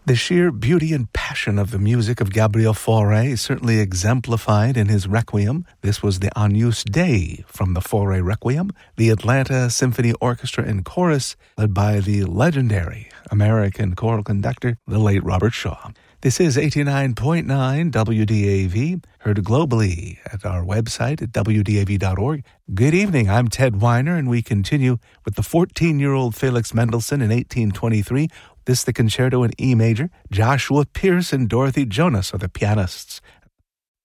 The sheer beauty and passion of the music of Gabriel Fauré is certainly exemplified in his Requiem. This was the Agnus Dei from the Fauré Requiem, the Atlanta Symphony Orchestra and Chorus, led by the legendary American choral conductor, the late Robert Shaw. This is 89.9 WDAV, heard globally at our website at WDAV.org. Good evening, I'm Ted Weiner, and we continue with the 14-year-old Felix Mendelssohn in 1823. This is the concerto in E major. Joshua Pierce and Dorothy Jonas are the pianists.